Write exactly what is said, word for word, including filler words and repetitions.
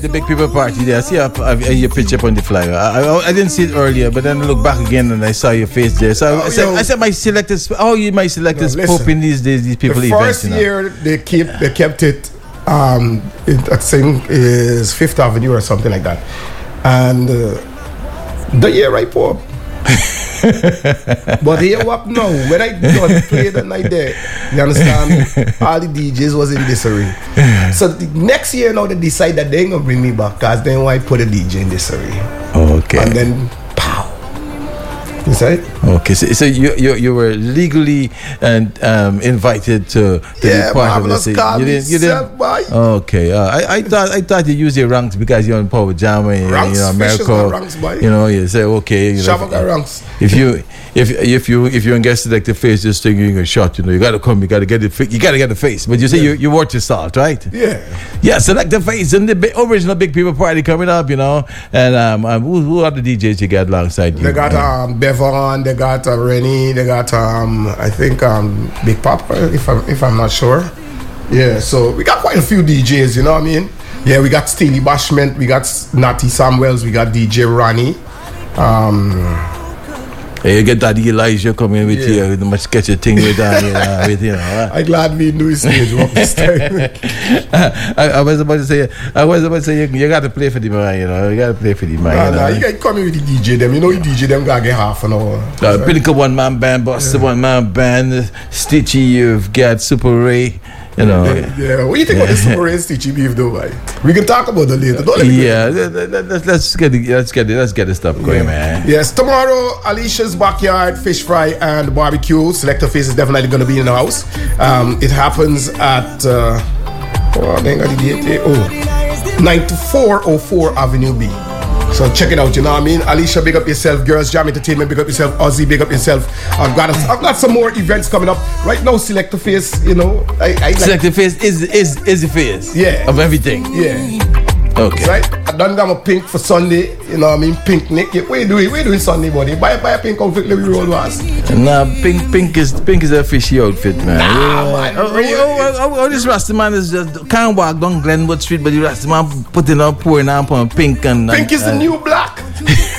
The big people party there. I see your, your picture up on the flyer. I, I, I didn't see it earlier, but then I looked back again and I saw your face there. So oh, I, said, yo, I said, my selectors, how you my selectors no, popping these days, these people the events? The first you know? year they kept they kept it. Um, it, I think is Fifth Avenue or something like that, and uh, the year I pop. But here what now? When I done play that night there, you understand me? All the D Js was in disarray. So the next year now they decide that they ain't gonna bring me back, cause then why put a D J in disarray? Okay. And then pow. You see it? Okay, so, so you, you you were legally and um, invited to, to yeah, be part of the city. You didn't, you didn't. Boy. Okay, uh, I I thought I thought you use your ranks because you're in Power Jam and ranks, you know America. Ranks, boy. You know, you say okay. You know, if, ranks. if you if if you if you're in guest selected face, just thing you're a shot. You know, you got to come. You got to get it. You got to get the face. But you say yeah. you you worth your salt, right? Yeah. Yeah, select the face and the big, original Big People party coming up. You know, and um, um who, who are the D Js you got alongside you? They got um Bevan. They got uh, Rennie. They got um I think um Big Papa. If I'm if I'm not sure. Yeah. So we got quite a few D Js. You know what I mean? Yeah. We got Steely Bashment. We got Natty Samuels. We got D J Ronnie. Um. Hey, you get that Elijah coming with yeah. you with the much sketchy thing with that, you know, with you know. Right? I'm glad we knew his stage one this time. I, I was about to say, I was about to say, you, you got to play for the man, you know. You got to play for the man. Nah, you know? nah, you got to come in with the D J them. You know, the D J them gotta get half an hour. Uh, right? Pinnacle one man band, Buster yeah. one man band, Stitchy. You've got Super Ray. You know. Yeah, yeah. What do you think yeah. about the Super Ray and Stitchy beef, though, right? We can talk about that later. Don't let me yeah, let, let, let's get the, let's get the, let's get the stuff going, yeah. man. Yes, tomorrow Alicia's backyard fish fry and barbecue. Selector Face is definitely going to be in the house. Um, it happens at uh, oh, I think I did it. Oh, ninety-four oh four Avenue B. So check it out, you know what I mean? Alicia, big up yourself. Girls Jam Entertainment, big up yourself. Ozzy, big up yourself. I've got a, I've got some more events coming up. Right now, Selector Face, you know. I, I like Selector Face is is is the face. Yeah. Of everything. Yeah. Okay. Right? I done got my pink for Sunday. You know what I mean? Pink Nick. What you doing? What you doing Sunday, buddy? Buy, buy a pink outfit, let me roll was. Nah, pink pink is pink is a fishy outfit, man. Nah, yeah. man. Oh, oh, oh, oh, this Rasta man is just can't walk down Glenwood Street, but the Rasta man putting up pouring on on pink and pink and, is the uh, new black.